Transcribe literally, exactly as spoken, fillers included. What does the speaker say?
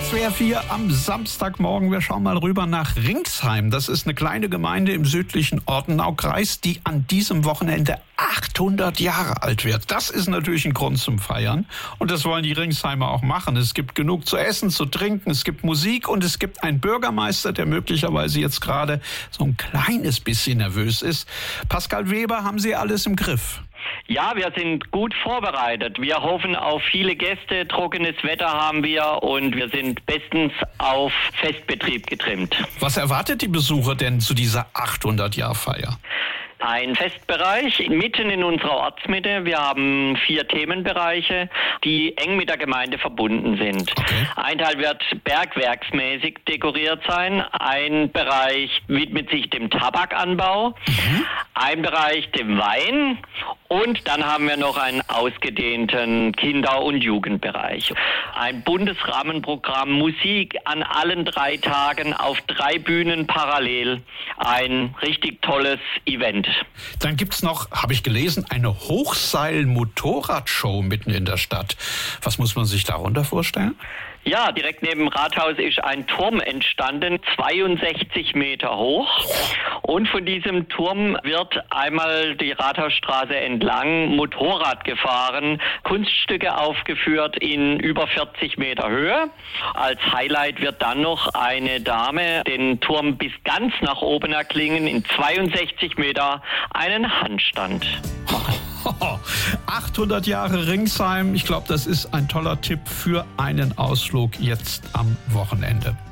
S W R vier am Samstagmorgen. Wir schauen mal rüber nach Ringsheim. Das ist eine kleine Gemeinde im südlichen Ortenaukreis, die an diesem Wochenende achthundert Jahre alt wird. Das ist natürlich ein Grund zum Feiern. Und das wollen die Ringsheimer auch machen. Es gibt genug zu essen, zu trinken, es gibt Musik und es gibt einen Bürgermeister, der möglicherweise jetzt gerade so ein kleines bisschen nervös ist. Pascal Weber, haben Sie alles im Griff? Ja, wir sind gut vorbereitet. Wir hoffen auf viele Gäste, trockenes Wetter haben wir und wir sind bestens auf Festbetrieb getrimmt. Was erwartet die Besucher denn zu dieser achthundert-Jahr-Feier? Ein Festbereich mitten in unserer Ortsmitte. Wir haben vier Themenbereiche, die eng mit der Gemeinde verbunden sind. Okay. Ein Teil wird bergwerksmäßig dekoriert sein. Ein Bereich widmet sich dem Tabakanbau. Mhm. Ein Bereich dem Wein. Und dann haben wir noch einen ausgedehnten Kinder- und Jugendbereich. Ein buntes Rahmenprogramm, Musik an allen drei Tagen auf drei Bühnen parallel. Ein richtig tolles Event. Dann gibt's noch, habe ich gelesen, eine Hochseil-Motorradshow mitten in der Stadt. Was muss man sich darunter vorstellen? Ja, direkt neben dem Rathaus ist ein Turm entstanden, zweiundsechzig Meter hoch. Und von diesem Turm wird einmal die Rathausstraße entlang Motorrad gefahren, Kunststücke aufgeführt in über vierzig Meter Höhe. Als Highlight wird dann noch eine Dame den Turm bis ganz nach oben erklingen, in zweiundsechzig Meter einen Handstand. achthundert Jahre Ringsheim. Ich glaube, das ist ein toller Tipp für einen Ausflug jetzt am Wochenende.